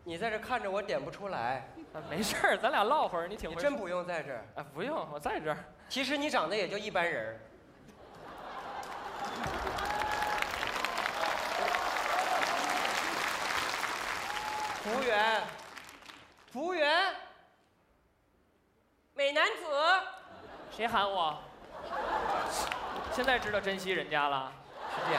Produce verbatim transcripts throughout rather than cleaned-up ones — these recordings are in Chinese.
你在这看着我点不出来。 啊，没事儿，咱俩唠会儿，你请回。 你真不用在这儿。 啊，不用，我在这儿。 其实你长得也就一般人。服务员，服务员，美男子。 谁喊我？现在知道珍惜人家了。 是这样。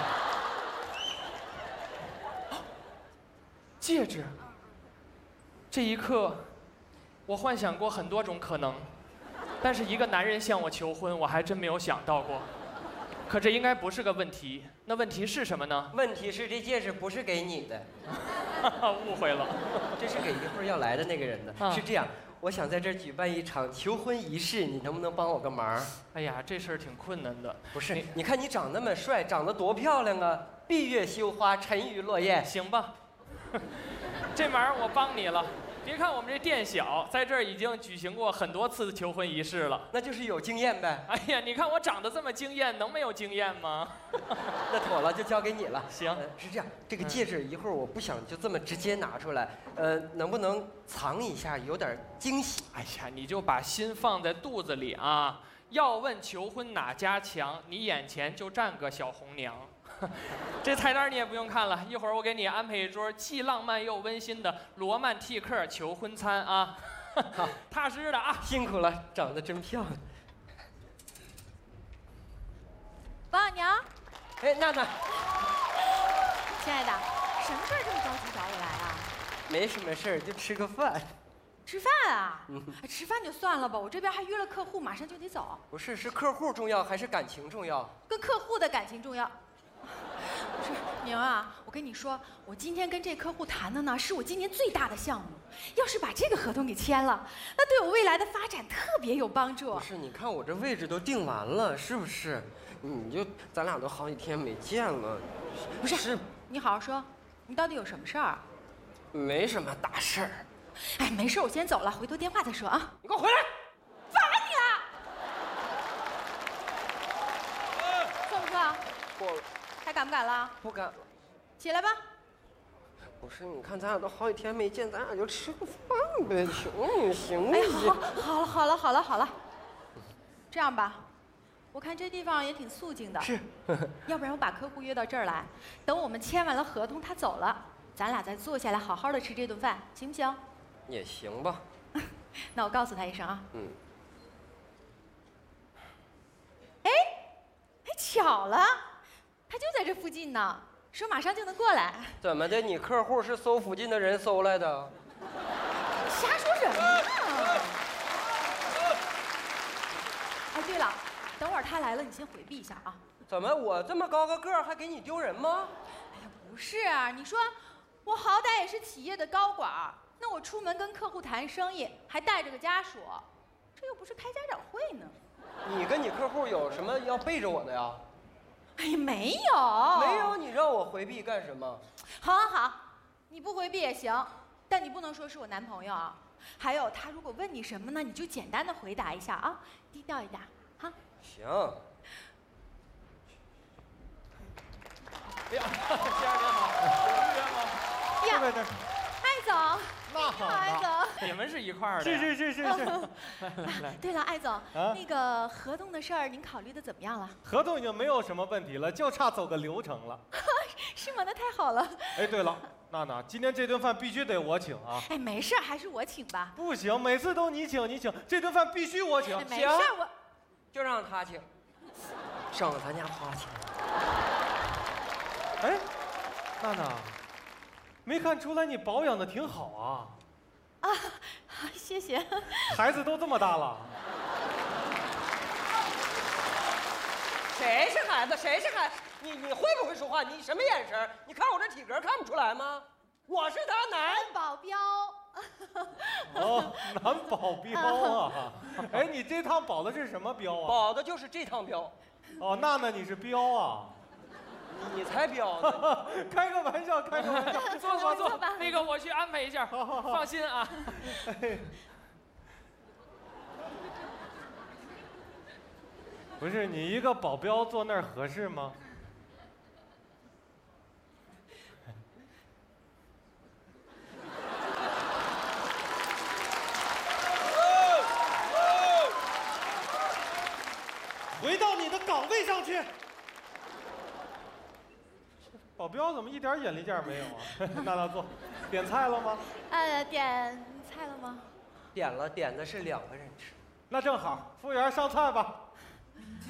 戒指。这一刻，我幻想过很多种可能，但是一个男人向我求婚，我还真没有想到过。可这应该不是个问题，那问题是什么呢？ 问题是这戒指不是给你的。 误会了， 这是给一会儿要来的那个人的。啊、是这样，我想在这儿举办一场求婚仪式，你能不能帮我个忙？ 哎呀，这事儿挺困难的。 不是，你, 你看你长那么帅，长得多漂亮啊！闭月羞花，沉鱼落雁。 行吧，这忙我帮你了。别看我们这店小，在这儿已经举行过很多次求婚仪式了。 那就是有经验呗。 哎呀，你看我长得这么惊艳，能没有经验吗？ 那妥了，就交给你了。 行、 呃，是这样，这个戒指一会儿我不想就这么直接拿出来，呃，能不能藏一下，有点惊喜？ 哎呀，你就把心放在肚子里啊！要问求婚哪家强，你眼前就站个小红娘。这菜单你也不用看了，一会儿我给你安排一桌既浪漫又温馨的罗曼蒂克求婚餐啊！ 好， 踏实的啊！ 辛苦了，长得真漂亮。 王小娘， 哎，娜娜， 亲爱的，什么事儿这么着急找我来啊？ 没什么事儿，就吃个饭。 吃饭啊？嗯，吃饭就算了吧，我这边还约了客户，马上就得走。 不是，是客户重要还是感情重要？ 跟客户的感情重要。不是宁啊，我跟你说，我今天跟这客户谈的呢，是我今年最大的项目。要是把这个合同给签了，那对我未来的发展特别有帮助。 不是，你看我这位置都定完了，是不是？你就咱俩都好几天没见了。 不是， 是你好好说，你到底有什么事儿？ 没什么大事儿。 哎，没事，我先走了，回头电话再说啊。 你给我回来！ 烦你了。错不错？ 过了。 还敢不敢了？ 不敢了。 起来吧。 不是，你看咱俩都好几天没见，咱俩就吃个饭呗，行不行？ 哎，好，好了，好了，好了，好了。这样吧，我看这地方也挺肃静的。 是。 要不然我把客户约到这儿来，等我们签完了合同，他走了，咱俩再坐下来好好的吃这顿饭，行不行？ 也行吧。 那我告诉他一声啊。 嗯。 哎，哎，巧了，他就在这附近呢，说马上就能过来。 怎么的？你客户是搜附近的人搜来的？ 瞎说什么呢？哎，对了，等会儿他来了，你先回避一下啊。 怎么我这么高个个儿还给你丢人吗？ 哎呀，不是啊，你说我好歹也是企业的高管，那我出门跟客户谈生意还带着个家属，这又不是开家长会呢。 你跟你客户有什么要背着我的呀？ 哎呀，没有， 没有，你让我回避干什么？ 好，好，好，你不回避也行，但你不能说是我男朋友啊。还有，他如果问你什么呢，你就简单的回答一下啊，低调一点，哈。 行。 哎呀，先生您好，有预约吗？ 呀， 对对， 艾总， 那好， 艾总， 你们是一块儿的？ 是是是是是。 来来来， 对了，艾总， 啊， 那个合同的事儿您考虑的怎么样了？ 合同已经没有什么问题了，就差走个流程了。 是吗？那太好了。 哎，对了，娜娜，今天这顿饭必须得我请啊！ 哎，没事，还是我请吧。 不行，每次都你请你请，这顿饭必须我请。 哎，没事，我就让他请，省咱家花钱。 哎，娜娜，没看出来你保养的挺好啊。 啊，谢谢。 孩子都这么大了。 谁是孩子？谁是孩子？你你会不会说话？你什么眼神？你看我这体格看不出来吗？我是他男保镖。 哦，男保镖啊！哎，你这趟保的是什么镖啊？ 保的就是这趟镖。 哦，娜娜你是镖啊？ 你才镖呢！ 开个玩笑，开个玩笑。 坐坐坐，那个我去安排一下，放心啊。 不是你一个保镖坐那儿合适吗？ 回到你的岗位上去。保镖怎么一点眼力劲儿没有啊？娜娜坐，点菜了吗？ 呃，点菜了吗？ 点了，点的是两个人吃。 那正好，服务员上菜吧。